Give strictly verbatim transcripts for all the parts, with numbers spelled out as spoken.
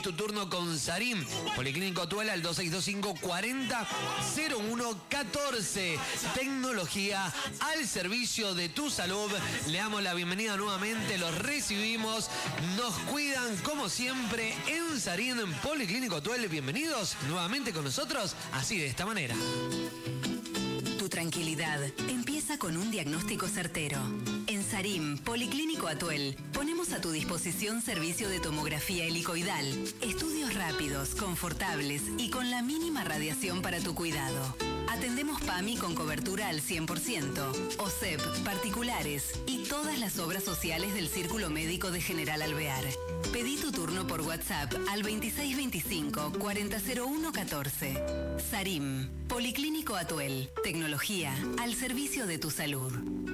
tu turno con Sarim. Policlínico Atuel al dos seis dos cinco cuarenta cero uno catorce. Tecnología al servicio de tu salud. Le damos la bienvenida nuevamente, los recibimos, nos cuidan como siempre en Sarim, en Policlínico Atuel. Bienvenidos nuevamente con nosotros, así de esta manera. Tu tranquilidad empieza con un diagnóstico certero. En Sarim, Policlínico Atuel, ponemos a tu disposición servicio de tomografía helicoidal, estudios rápidos, confortables y con la mínima radiación para tu cuidado. Atendemos PAMI con cobertura al cien por ciento, O S E P, particulares y todas las obras sociales del Círculo Médico de General Alvear. Pedí tu turno por WhatsApp al veintiséis veinticinco cuarenta cero uno catorce. Sarim, Policlínico Atuel, tecnología al servicio de tu salud.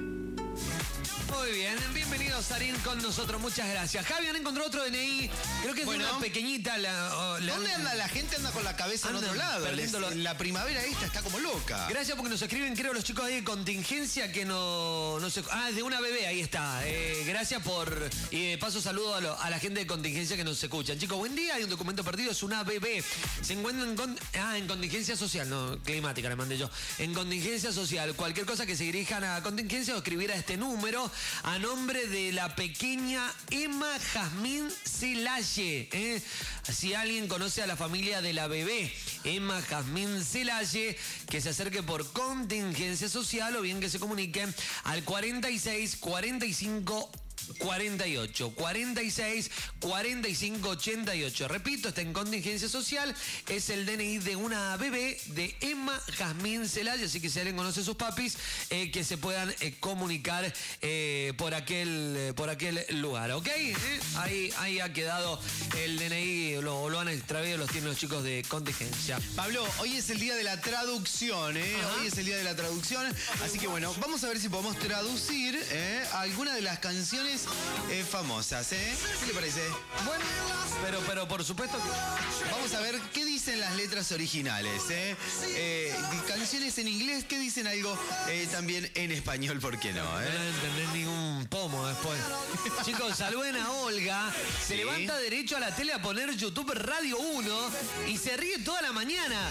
Muy bien, bienvenidos Sarim con nosotros, muchas gracias. Javi, han encontrado otro D N I, creo que es bueno, una pequeñita. La, la, ¿Dónde anda la gente? Anda con la cabeza en otro lado. Les, la primavera esta está como loca. Gracias porque nos escriben, creo, los chicos ahí de contingencia que no, no sé. Ah, de una bebé, ahí está. Eh, gracias por. Y de paso saludo a, lo, a la gente de contingencia que nos escuchan. Chicos, buen día. Hay un documento perdido, es una bebé. Se encuentra en, con, ah, en contingencia social, no, climática, le mandé yo. En contingencia social. Cualquier cosa que se dirijan a contingencia o escribir a este número. A nombre de la pequeña Emma Jazmín Celaye. ¿eh? Si alguien conoce a la familia de la bebé Emma Jazmín Celaye, que se acerque por contingencia social o bien que se comunique al cuarenta y seis cuarenta y cinco cuarenta y ocho, cuarenta y seis cuarenta y cinco ochenta y ocho. Repito, está en contingencia social. Es el D N I de una bebé de Emma Jazmín Celaya. Así que si alguien conoce a sus papis, eh, que se puedan eh, comunicar eh, por, aquel, eh, por aquel lugar. ¿Ok? ¿Eh? Ahí, ahí ha quedado el D N I. Lo, lo han extraído, los tienen los chicos de contingencia. Pablo, hoy es el día de la traducción. ¿eh? Hoy es el día de la traducción. Así que bueno, vamos a ver si podemos traducir ¿eh? alguna de las canciones Eh, famosas, ¿eh? ¿Qué le parece? Bueno, pero, pero por supuesto que... Vamos a ver qué dicen las letras originales, ¿eh? eh canciones en inglés, ¿qué dicen algo eh, también en español? ¿Por qué no? ¿eh? No le entendés ningún pomo después. Chicos, saluden a Olga. Se ¿Sí? levanta derecho a la tele a poner YouTube Radio uno y se ríe toda la mañana.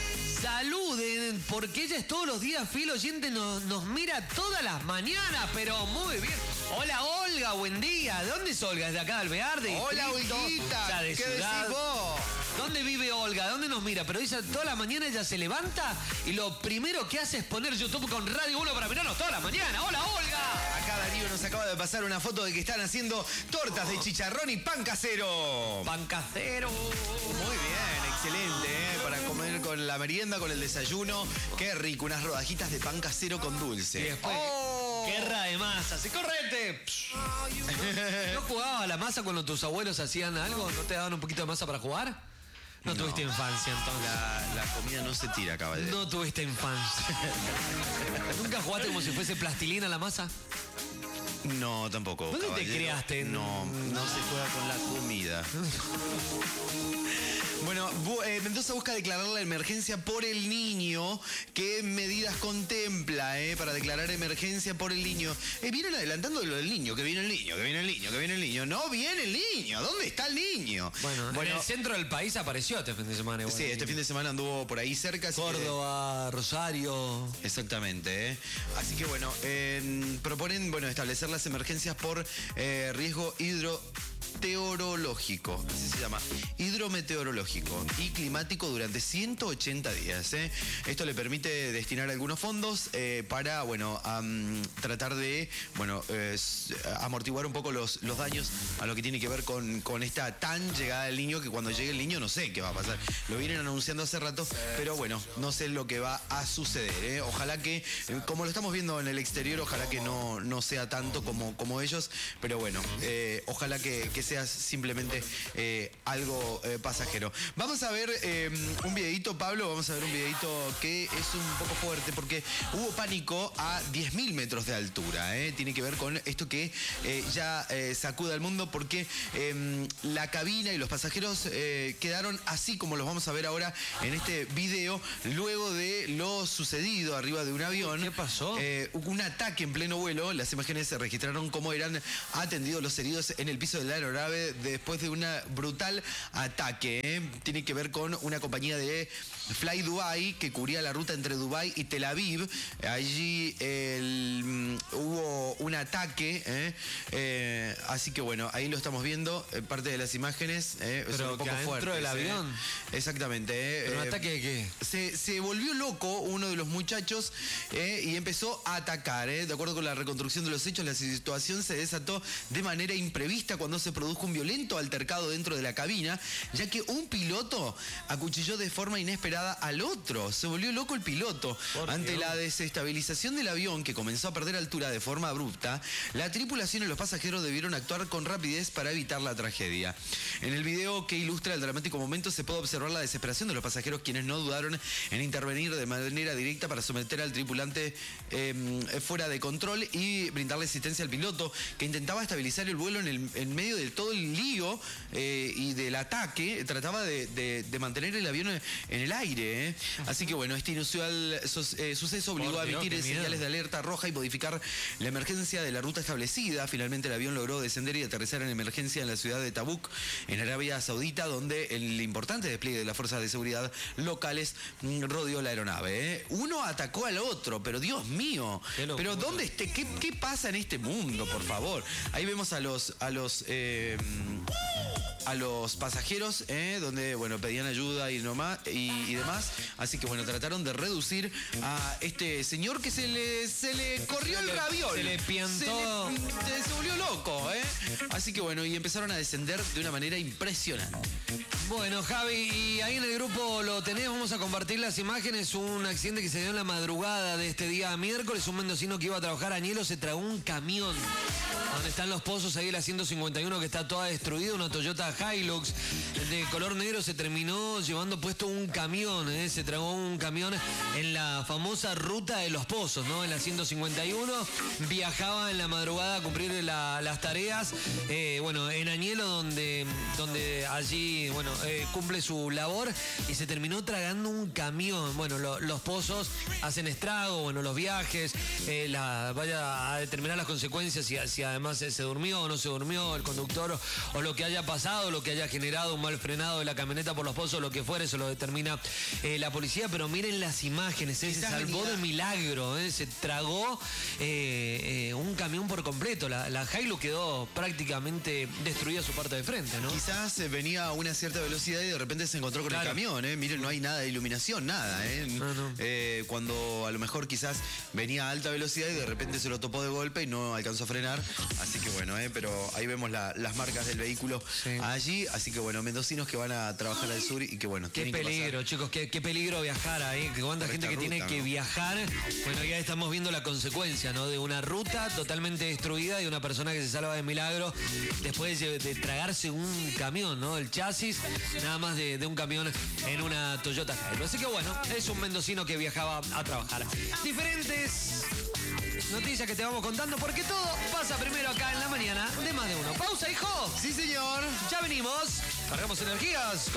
Saluden, porque ella es todos los días fiel oyente, nos, nos mira todas las mañanas, pero muy bien. Hola Olga, buen día. ¿De dónde es Olga? ¿Es de acá de Alvear? De Hola Olguita, o sea, de ¿qué ciudad. decís vos? ¿Dónde vive Olga? ¿Dónde nos mira? Pero ella toda la mañana ella se levanta y lo primero que hace es poner YouTube con Radio uno para mirarnos toda la mañana. ¡Hola Olga! Acá Darío nos acaba de pasar una foto de que están haciendo tortas de chicharrón y pan casero. Pan casero. Muy bien, excelente, ¿eh? Para comer con la merienda, con el desayuno. Qué rico, unas rodajitas de pan casero con dulce. Y después, oh. guerra de masa. ¡Se correte! ¿No jugabas a la masa cuando tus abuelos hacían algo? ¿No te daban un poquito de masa para jugar? No, no tuviste infancia entonces. La, la comida no se tira, caballero. No tuviste infancia. ¿Nunca jugaste como si fuese plastilina la masa? No, tampoco. ¿Dónde caballero? te criaste? No, no se juega con la comida. Bueno, eh, Mendoza busca declarar la emergencia por el niño. ¿Qué medidas contempla eh, para declarar emergencia por el niño? Eh, vienen adelantando lo del niño, que viene el niño, que viene el niño, que viene el niño. No viene el niño, ¿dónde está el niño? Bueno, bueno en el centro del país apareció este fin de semana. Igual, sí, este fin de semana anduvo por ahí cerca. Córdoba, que... Rosario. Exactamente. Eh. Así que bueno, eh, proponen bueno, establecer las emergencias por eh, riesgo hidro... meteorológico, así se llama, hidrometeorológico y climático durante ciento ochenta días. ¿eh? Esto le permite destinar algunos fondos eh, para, bueno, um, tratar de, bueno, eh, amortiguar un poco los, los daños a lo que tiene que ver con, con esta tan llegada del niño, que cuando llegue el niño no sé qué va a pasar. Lo vienen anunciando hace rato, pero bueno, no sé lo que va a suceder. ¿eh? Ojalá que, como lo estamos viendo en el exterior, ojalá que no, no sea tanto como, como ellos, pero bueno, eh, ojalá que, que sea simplemente eh, algo eh, pasajero. Vamos a ver eh, un videito, Pablo, vamos a ver un videito que es un poco fuerte porque hubo pánico a diez mil metros de altura. ¿eh? Tiene que ver con esto que eh, ya eh, sacude al mundo porque eh, la cabina y los pasajeros eh, quedaron así como los vamos a ver ahora en este video, luego de lo sucedido arriba de un avión. ¿Qué pasó? Eh, hubo un ataque en pleno vuelo. Las imágenes se registraron cómo eran atendidos los heridos en el piso de la aeronave después de un brutal ataque. ¿eh? Tiene que ver con una compañía de Fly Dubai que cubría la ruta entre Dubái y Tel Aviv. Allí el, um, hubo un ataque. ¿eh? Eh, así que bueno, ahí lo estamos viendo, eh, parte de las imágenes. Eh, Pero son un poco que adentro fuertes, del ¿eh? avión. Exactamente. ¿eh? ¿Pero un Eh, ataque de qué? Se, se volvió loco uno de los muchachos eh, y empezó a atacar. Eh. De acuerdo con la reconstrucción de los hechos, la situación se desató de manera imprevista cuando se produjo un violento altercado dentro de la cabina, ya que un piloto acuchilló de forma inesperada al otro. Se volvió loco el piloto. Ante la desestabilización del avión, que comenzó a perder altura de forma abrupta, la tripulación y los pasajeros debieron actuar con rapidez para evitar la tragedia. En el video que ilustra el dramático momento se puede observar la desesperación de los pasajeros, quienes no dudaron en intervenir de manera directa para someter al tripulante eh, fuera de control y brindarle asistencia al piloto, que intentaba estabilizar el vuelo en, el, en medio de todo el lío eh, y del ataque. Trataba de, de, de mantener el avión en el aire. ¿eh? Así que bueno, este inusual su, eh, suceso obligó a emitir señales de alerta roja y modificar la emergencia de la ruta establecida. Finalmente el avión logró descender y aterrizar en emergencia en la ciudad de Tabuk, en Arabia Saudita, donde el importante despliegue de las fuerzas de seguridad locales mm, rodeó la aeronave. ¿eh? Uno atacó al otro, pero Dios mío, pero ¿dónde esté? ¿Qué, qué pasa en este mundo, por favor? Ahí vemos a los a los eh, a los pasajeros, ¿eh? donde bueno pedían ayuda y nomás y, y demás. Así que bueno, trataron de reducir a este señor que se le se le corrió el raviol. Se le piantó. Se, le, se volvió loco, ¿eh? Así que bueno, y empezaron a descender de una manera impresionante. Bueno, Javi, y ahí en el grupo lo tenés, vamos a compartir las imágenes. Un accidente que se dio en la madrugada de este día miércoles. Un mendocino que iba a trabajar a Añelo se tragó un camión. Donde están los pozos, ahí la ciento cincuenta y uno que está toda destruida. Una Toyota Hilux de color negro se terminó llevando puesto un camión. ¿eh? Se tragó un camión en la famosa ruta de los pozos, ¿no? En la ciento cincuenta y uno. Viajaba en la madrugada a cumplir la, las tareas. Eh, bueno, en Añelo, donde, donde allí, bueno, eh, cumple su labor y se terminó tragando un camión. Bueno, lo, los pozos hacen estrago, bueno, los viajes, eh, la, vaya a determinar las consecuencias si, si además se, se durmió o no se durmió el conductor o, o lo que haya pasado, lo que haya generado un mal frenado de la camioneta por los pozos, lo que fuera, eso lo determina eh, la policía. Pero miren las imágenes, eh, se salvó venía... de milagro, eh, se tragó eh, eh, un camión por completo. La, la Hilux quedó prácticamente destruida su parte de frente, ¿no? Quizás eh, venía a una cierta velocidad y de repente se encontró con claro. el camión, ¿eh? Miren, no hay nada de iluminación, nada, ¿eh? No, no. Eh, cuando a lo mejor quizás venía a alta velocidad y de repente se lo topó de golpe y no alcanzó a frenar. Así que bueno, ¿eh? Pero ahí vemos la, las marcas del vehículo sí. allí. Así que bueno, mendocinos que van a trabajar al sur y que bueno, qué peligro, que chicos, qué, qué peligro viajar ahí. Cuánta gente que ruta, tiene que ¿no? viajar. Bueno, ya estamos viendo la consecuencia, ¿no? De una ruta totalmente destruida y una persona que se salva de milagro después de, de tragarse un camión, ¿no? El chasis, nada más de, de un camión en una Toyota Hilux. Así que bueno, es un mendocino que viajaba a trabajar. Diferentes noticias que te vamos contando porque todo pasa primero acá en la mañana de Más de Uno. Pausa, hijo. Sí, señor. Ya venimos. Cargamos energías.